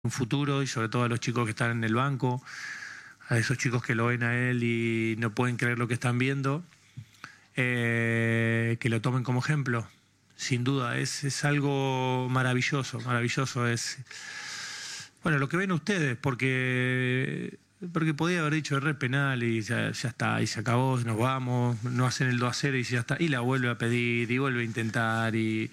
un futuro, y sobre todo a los chicos que están en el banco, a esos chicos que lo ven a él y no pueden creer lo que están viendo, que lo tomen como ejemplo. Sin duda, es algo maravilloso, maravilloso. Bueno, lo que ven ustedes, porque podía haber dicho re penal y ya está, y se acabó, nos vamos, no hacen el 2-0 y ya está, y la vuelve a pedir, y vuelve a intentar, y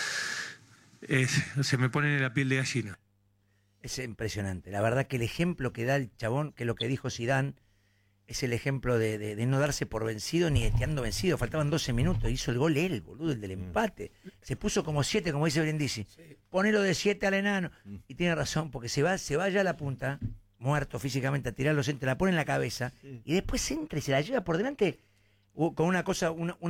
se me pone en la piel de gallina. Es impresionante. La verdad que el ejemplo que da el chabón, que lo que dijo Zidane, es el ejemplo de no darse por vencido ni estando vencido. Faltaban 12 minutos. Hizo el gol él, boludo, el del empate. Se puso como 7, como dice Brindisi. Sí. Ponelo de 7 al enano. Y tiene razón, porque se va ya a la punta, muerto físicamente, a tirar los centros, la pone en la cabeza, y después entra y se la lleva por delante con una cosa,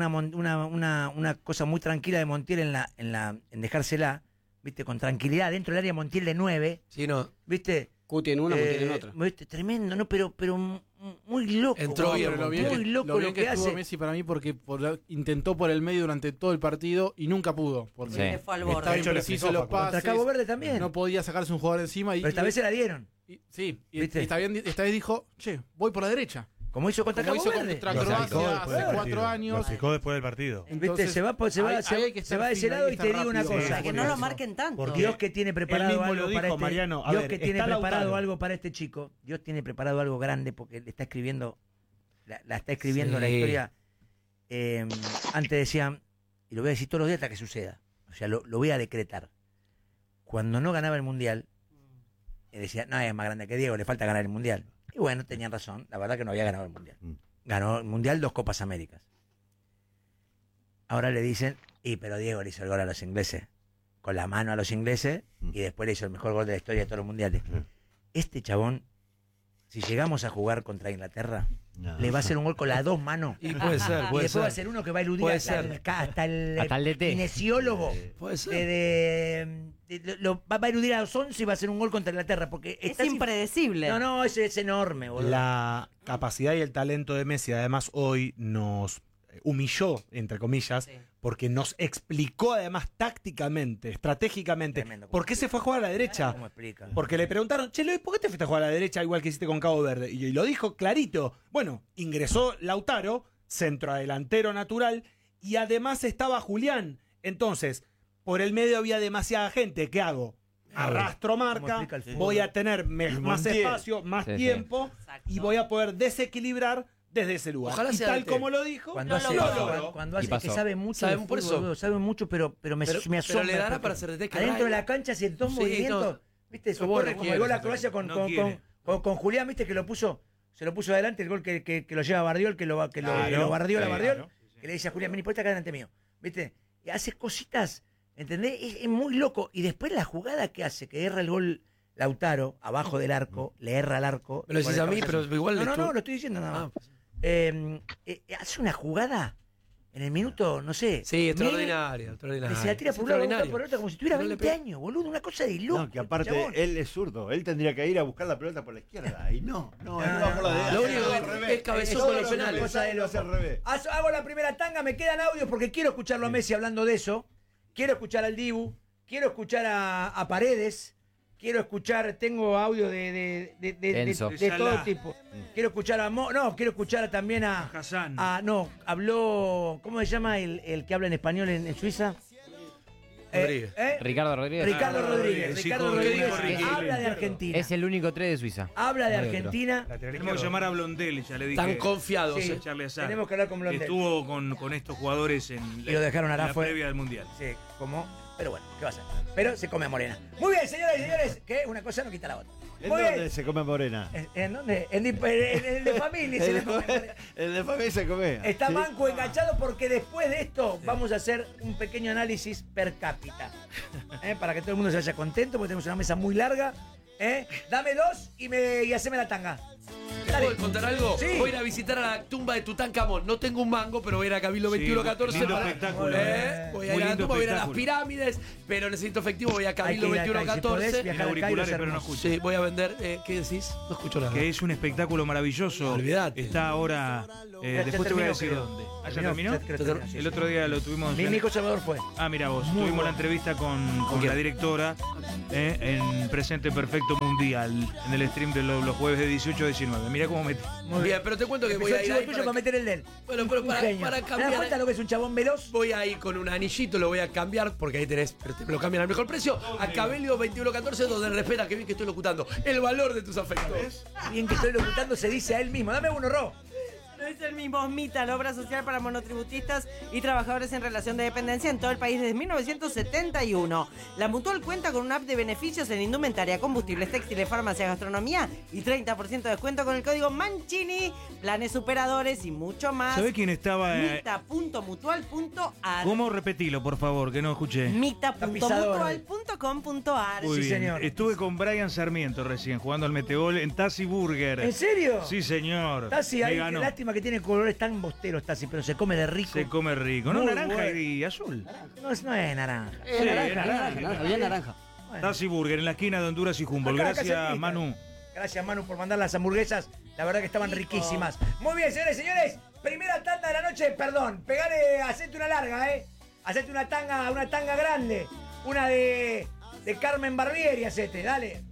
una cosa muy tranquila de Montiel en dejársela. ¿Viste? Con tranquilidad, dentro del área Montiel de 9. Sí, no. ¿Viste? Cuti en una, Montiel en otra. ¿Viste? Tremendo, ¿no? Pero muy loco. Entró bien, muy loco lo bien que estuvo hace. Messi para mí porque intentó por el medio durante todo el partido y nunca pudo. Porque fue al borde. estaba impreciso los pases. Contra Cabo Verde también. No podía sacarse un jugador encima. Pero esta vez se la dieron. Y esta vez dijo, che, voy por la derecha. Como hizo contra Cabo Verde. Contra Croacia hace 4 años. Lo fijó después del partido. Entonces, ¿viste? Se va de ese lado y te digo una cosa. Que no lo marquen tanto. Porque Dios que tiene preparado algo para este, Mariano, Dios que tiene preparado algo para este chico. Dios tiene preparado algo grande porque le está escribiendo, la está escribiendo la historia. Antes decían, y lo voy a decir todos los días hasta que suceda. O sea, lo voy a decretar. Cuando no ganaba el Mundial, decía, no, es más grande que Diego, le falta ganar el Mundial. Y bueno, tenían razón, la verdad que no había ganado el Mundial. Ganó el Mundial 2 Copas Américas. Ahora le dicen, pero Diego le hizo el gol a los ingleses, con la mano a los ingleses, y después le hizo el mejor gol de la historia de todos los mundiales. Este chabón, si llegamos a jugar contra Inglaterra, le va a hacer un gol con las 2 manos. Y puede ser, y después va a ser uno que va a eludir hasta el kinesiólogo. Puede ser. Va a eludir a los 11 y va a hacer un gol contra Inglaterra. Porque es impredecible. No, es enorme, boludo. La capacidad y el talento de Messi, además, hoy nos humilló, entre comillas, porque nos explicó, además, tácticamente, estratégicamente, por qué se fue a jugar a la derecha. ¿Cómo explica? Porque le preguntaron, che, Luis, ¿por qué te fuiste a jugar a la derecha igual que hiciste con Cabo Verde? Y lo dijo clarito. Bueno, ingresó Lautaro, centrodelantero natural, y además estaba Julián. Entonces, por el medio había demasiada gente. ¿Qué hago? Arrastro marca, voy a tener más espacio, más tiempo, y voy a poder desequilibrar desde ese lugar. Ojalá y sea tal como lo dijo, cuando hace que sabe mucho, sabe mucho, pero me asombra. Pero le dará para hacer DT. Adentro de la cancha, si en dos movimientos, ¿viste? Eso ocurre como el gol a Croacia con Julián, ¿viste? Que se lo puso adelante el gol que lo lleva Bardiol, que lo bardió la Bardiol, que le dice a Julián, vení, ponete acá delante mío, ¿viste? Y hace cositas, ¿entendés? Es muy loco. Y después la jugada que hace, que erra el gol Lautaro, abajo del arco, le erra al arco. Me lo decís a mí, pero igual No, lo estoy diciendo nada más. Hace una jugada en el minuto, no sé. Sí, extraordinaria. Que se la tira por un lado, por otro, como si tuviera 20 años, boludo. Una cosa de loco. No, que aparte él es zurdo. Él tendría que ir a buscar la pelota por la izquierda. Y no va por la derecha. Lo único que es cabezón con los penales. Hago la primera tanga, me quedan audios porque quiero escucharlo a Messi hablando de eso. Quiero escuchar al Dibu. Quiero escuchar a Paredes. Quiero escuchar, tengo audio de todo tipo. Quiero escuchar quiero escuchar también a Hassan. Habló, ¿cómo se llama el que habla en español en Suiza? Ricardo Rodríguez. Ricardo Rodríguez habla de Argentina. Es el único 3 de Suiza. Habla de Argentina. Tenemos que llamar a Blondel, ya le dije. Están confiados. Sí, tenemos que hablar con Blondel. Estuvo con estos jugadores en lo dejaron a la previa del Mundial. Sí, pero bueno, ¿qué va a hacer? Pero se come morena. Muy bien, señoras y señores, que una cosa no quita la otra. ¿En dónde se come morena? ¿En dónde? En el de familia se le come morena. El de familia se come. Está Manco enganchado porque después de esto vamos a hacer un pequeño análisis per cápita. Para que todo el mundo se vaya contento porque tenemos una mesa muy larga. Dame 2 y haceme la tanga. Gracias. dale. contar algo? Sí. Voy a ir a visitar a la tumba de Tutankamón. No tengo un mango, pero voy a ir a Cabildo 2114. lindo espectáculo, Voy a ir Muy a la lindo tumba, voy a ir a las espectáculo. pirámides, pero necesito efectivo. Voy a Hay Cabildo que ir acá, y si podés, 2114. viajar al Cairo, auriculares, es pero no hermoso. escucho. Sí, voy a vender. ¿Qué decís? No escucho nada. Que es un espectáculo maravilloso. Olvidate. Está ahora. Ya Después te voy a terminó, decir creo. dónde. ¿Ah, ya terminó? Creo que terminó, sí, El sí. otro día lo tuvimos. Nico Salvador fue. Ah, mira vos, tuvimos la entrevista con la directora en Presente Perfecto Mundial, en el stream de los jueves de 18 a 19. Mira cómo metí. Bien, pero te cuento que voy Empezó a el ir chivo ahí tuyo para para meter el de él. Bueno, pero Un para genio. ¿Te das cambiar. cuenta lo que es un chabón veloz? Voy a ir con un anillito, lo voy a cambiar, porque ahí tenés, pero te lo cambian al mejor precio, a Cabelio 2114, donde respeta, que bien que estoy locutando, el valor de tus afectos. Bien que estoy locutando, se dice a él mismo. Dame uno, Ro. Lo es el mismo MITA, la obra social para monotributistas y trabajadores en relación de dependencia en todo el país desde 1971. La Mutual cuenta con una app de beneficios en indumentaria, combustibles, textiles, farmacia, gastronomía y 30% de descuento con el código Mancini, planes superadores y mucho más. ¿Sabés quién estaba? Mita.mutual.ar. ¿Cómo? Repetilo, por favor, que no escuché. Mita.mutual.com.ar. Muy Sí, bien. señor. Estuve con Brian Sarmiento recién, jugando al Metegol en Tassi Burger. ¿En serio? Sí, señor. Tassi, Me ahí, ganó. lástima que tiene colores tan bosteros, Tassi, pero se come de rico. Se come rico. No, Muy naranja bueno. y azul. No es naranja. Sí, naranja, bien naranja. Bueno. Tassi Burger, en la esquina de Honduras y Humboldt. Acá, Gracias, cerquita. Manu. Gracias, Manu, por mandar las hamburguesas. La verdad que estaban riquísimas. Muy bien, señores, señores. Primera tanda de la noche, perdón. Pegale, hacete una larga, Hacete una tanga grande. Una de Carmen Barbieri, hacete, dale.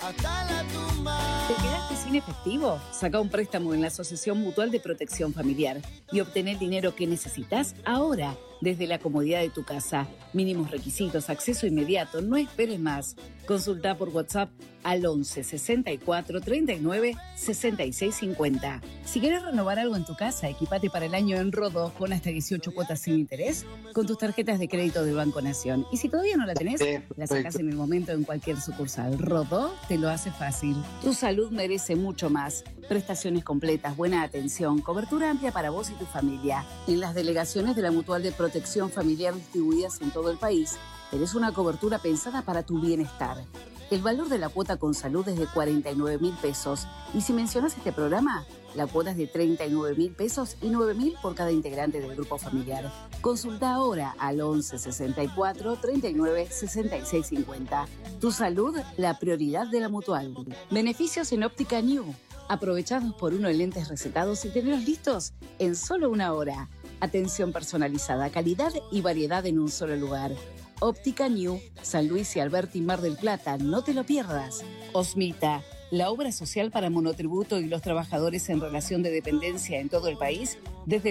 ¿Te quedaste sin efectivo? Saca un préstamo en la Asociación Mutual de Protección Familiar y obtén el dinero que necesitas ahora, desde la comodidad de tu casa. Mínimos requisitos, acceso inmediato, no esperes más. Consulta por WhatsApp al 11 64 39 66 50. Si querés renovar algo en tu casa, equipate para el año en Rodó con hasta 18 cuotas sin interés con tus tarjetas de crédito de Banco Nación. Y si todavía no la tenés, la sacás en el momento en cualquier sucursal. Rodó te lo hace fácil. Tu salud merece mucho más. Prestaciones completas, buena atención, cobertura amplia para vos y tu familia. En las delegaciones de la Mutual de Protección Familiar distribuidas en todo el país, tenés una cobertura pensada para tu bienestar. El valor de la cuota con salud es de 49.000 pesos. Y si mencionas este programa, la cuota es de 39.000 pesos y 9.000 por cada integrante del grupo familiar. Consulta ahora al 11 64 39 66 50. Tu salud, la prioridad de la Mutual. Beneficios en Óptica New. Aprovechados por uno en lentes recetados y tenerlos listos en solo una hora. Atención personalizada, calidad y variedad en un solo lugar. Óptica New, San Luis y Alberti, Mar del Plata, no te lo pierdas. Osmita, la obra social para monotributo y los trabajadores en relación de dependencia en todo el país desde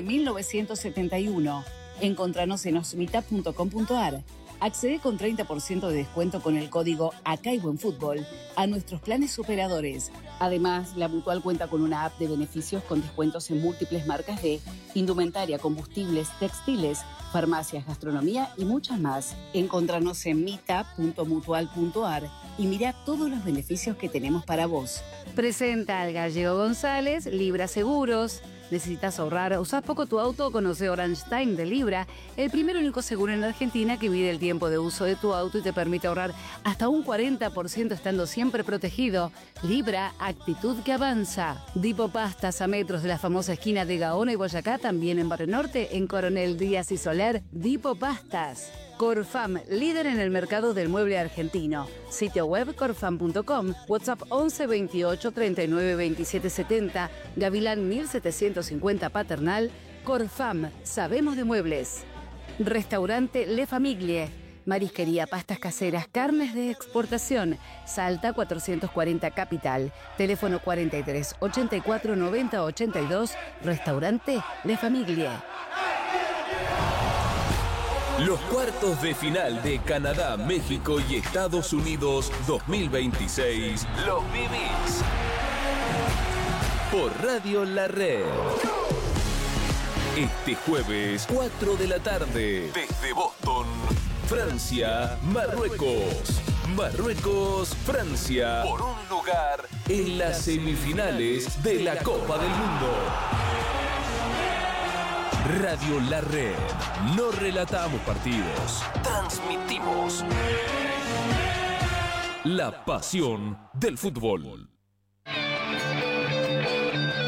1971. Encontranos en osmita.com.ar. Accede con 30% de descuento con el código Acá y Buen Fútbol a nuestros planes superadores. Además, la Mutual cuenta con una app de beneficios con descuentos en múltiples marcas de indumentaria, combustibles, textiles, farmacias, gastronomía y muchas más. Encontranos en mita.mutual.ar y mira todos los beneficios que tenemos para vos. Presenta al Gallego González, Libra Seguros. ¿Necesitas ahorrar? ¿Usás poco tu auto? Conoce Orange Time de Libra, el primer y único seguro en Argentina que mide el tiempo de uso de tu auto y te permite ahorrar hasta un 40% estando siempre protegido. Libra, actitud que avanza. Dipo Pastas a metros de la famosa esquina de Gaona y Boyacá, también en Barrio Norte, en Coronel Díaz y Soler, Dipo Pastas. Corfam, líder en el mercado del mueble argentino. Sitio web corfam.com, WhatsApp 11 28 39 27 70, Gavilán 1750 Paternal. Corfam, sabemos de muebles. Restaurante Le Famiglie, marisquería, pastas caseras, carnes de exportación. Salta 440 Capital, teléfono 43 84 90 82, Restaurante Le Famiglie. Los cuartos de final de Canadá, México y Estados Unidos 2026 los vivís por Radio La Red. Este jueves, 4 de la tarde, desde Boston, Francia, Marruecos. Marruecos, Francia, por un lugar en las semifinales de la Copa del Mundo. Radio La Red. No relatamos partidos, transmitimos la pasión del fútbol.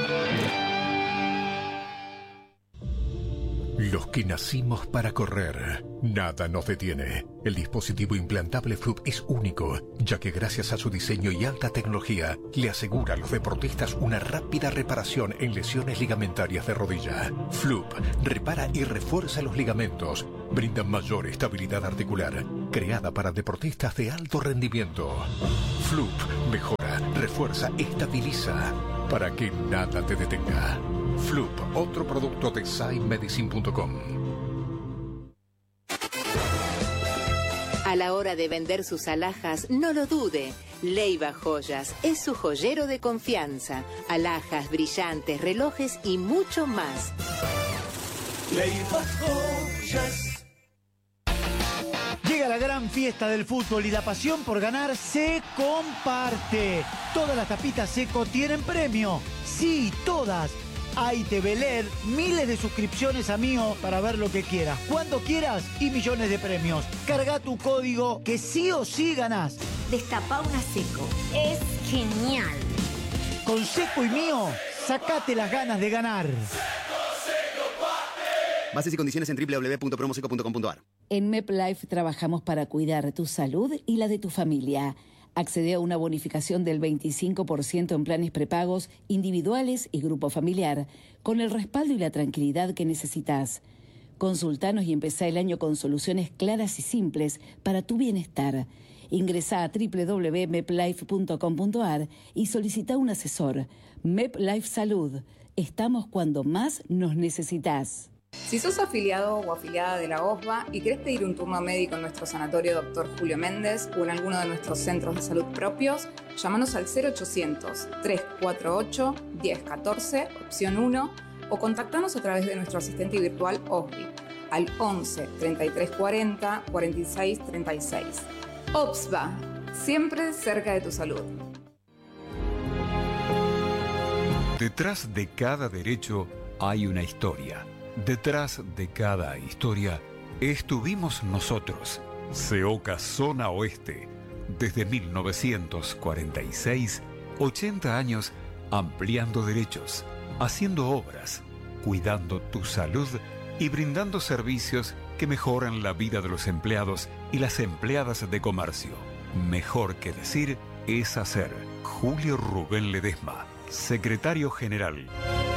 Los que nacimos para correr, nada nos detiene. El dispositivo implantable Floop es único, ya que gracias a su diseño y alta tecnología, le asegura a los deportistas una rápida reparación en lesiones ligamentarias de rodilla. Floop repara y refuerza los ligamentos, brinda mayor estabilidad articular, creada para deportistas de alto rendimiento. Floop mejora, refuerza, estabiliza, para que nada te detenga. Floop, otro producto de SciMedicine.com. A la hora de vender sus alhajas, no lo dude. Leiva Joyas es su joyero de confianza. Alhajas, brillantes, relojes y mucho más. Leiva Joyas. Llega la gran fiesta del fútbol y la pasión por ganar se comparte. Todas las tapitas Seco tienen premio. Sí, todas. Hay TV LED, miles de suscripciones a Mío para ver lo que quieras, cuando quieras y millones de premios. Carga tu código que sí o sí ganás. Destapá una Seco. Es genial. Con Seco y Mío, sacate las ganas de ganar. Bases y condiciones en www.promoseco.com.ar. En MepLife trabajamos para cuidar tu salud y la de tu familia. Accede a una bonificación del 25% en planes prepagos, individuales y grupo familiar, con el respaldo y la tranquilidad que necesitas. Consultanos y empezá el año con soluciones claras y simples para tu bienestar. Ingresá a www.meplife.com.ar y solicita un asesor. MepLife Salud. Estamos cuando más nos necesitas. Si sos afiliado o afiliada de la OSBA y querés pedir un turno médico en nuestro sanatorio Dr. Julio Méndez o en alguno de nuestros centros de salud propios, llámanos al 0800-348-1014, opción 1, o contactanos a través de nuestro asistente virtual OSBI al 11 33 40 46 36. OSBA, siempre cerca de tu salud. Detrás de cada derecho hay una historia. Detrás de cada historia estuvimos nosotros, CEOCA Zona Oeste, desde 1946, 80 años ampliando derechos, haciendo obras, cuidando tu salud y brindando servicios que mejoran la vida de los empleados y las empleadas de comercio. Mejor que decir es hacer. Julio Rubén Ledesma, Secretario General.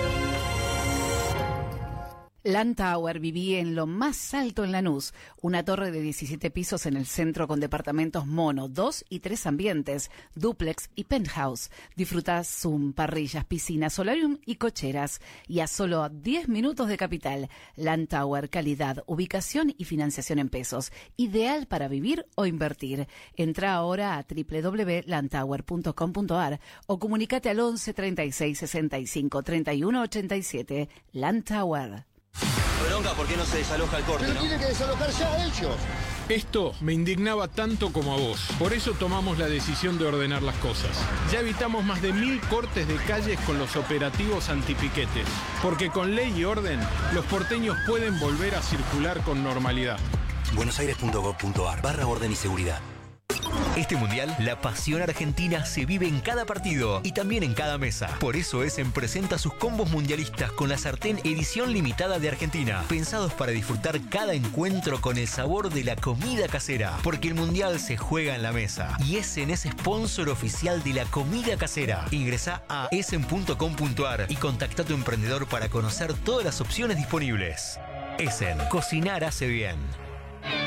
Landtower vivía en lo más alto en Lanús, una torre de 17 pisos en el centro con departamentos mono, 2 y 3 ambientes, dúplex y penthouse. Disfrutás Zoom, parrillas, piscinas, solarium y cocheras. Y a solo 10 minutos de Capital. Landtower, calidad, ubicación y financiación en pesos. Ideal para vivir o invertir. Entra ahora a www.landtower.com.ar o comunícate al 11 36 65 31 87. Landtower. Bronca, ¿por qué no se desaloja el corte? Pero tiene que desalojar ya ellos. Esto me indignaba tanto como a vos. Por eso tomamos la decisión de ordenar las cosas. Ya evitamos más de 1000 cortes de calles con los operativos antipiquetes. Porque con ley y orden, los porteños pueden volver a circular con normalidad. buenosaires.gov.ar/orden y seguridad. Este mundial, la pasión argentina se vive en cada partido y también en cada mesa. Por eso Essen presenta sus combos mundialistas con la sartén edición limitada de Argentina, pensados para disfrutar cada encuentro con el sabor de la comida casera. Porque el mundial se juega en la mesa y Essen es sponsor oficial de la comida casera. Ingresá a essen.com.ar y contacta a tu emprendedor para conocer todas las opciones disponibles. Essen, cocinar hace bien.